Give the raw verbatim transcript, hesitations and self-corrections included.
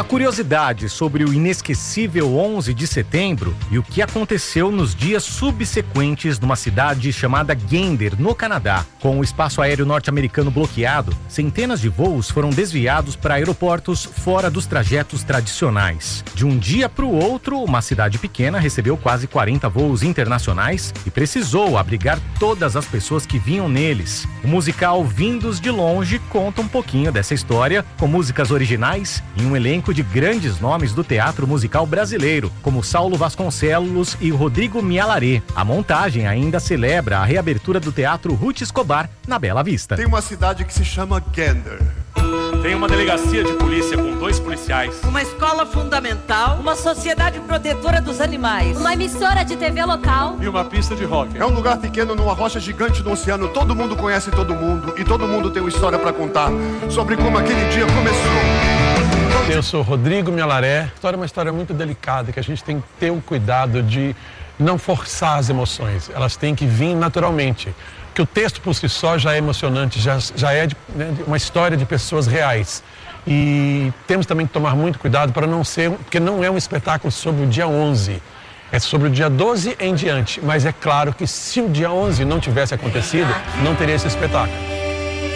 Uma curiosidade sobre o inesquecível onze de setembro e o que aconteceu nos dias subsequentes numa cidade chamada Gander, no Canadá. Com o espaço aéreo norte-americano bloqueado, centenas de voos foram desviados para aeroportos fora dos trajetos tradicionais. De um dia para o outro, uma cidade pequena recebeu quase quarenta voos internacionais e precisou abrigar todas as pessoas que vinham neles. O musical Vindos de Longe conta um pouquinho dessa história, com músicas originais e um elenco de grandes nomes do teatro musical brasileiro, como Saulo Vasconcelos e Rodrigo Mialaré. A montagem ainda celebra a reabertura do Teatro Ruth Escobar, na Bela Vista. Tem uma cidade que se chama Gander. Tem uma delegacia de polícia com dois policiais. Uma escola fundamental. Uma sociedade protetora dos animais. Uma emissora de T V local. E uma pista de rock. É um lugar pequeno numa rocha gigante no oceano. Todo mundo conhece todo mundo e todo mundo tem uma história para contar sobre como aquele dia começou. Eu sou Rodrigo Mialaré. A história é uma história muito delicada, que a gente tem que ter o cuidado de não forçar as emoções. Elas têm que vir naturalmente. Que o texto por si só já é emocionante, já, já é de, né, uma história de pessoas reais. E temos também que tomar muito cuidado para não ser, porque não é um espetáculo sobre o dia onze, é sobre o dia doze em diante. Mas é claro que se o dia onze não tivesse acontecido, não teria esse espetáculo.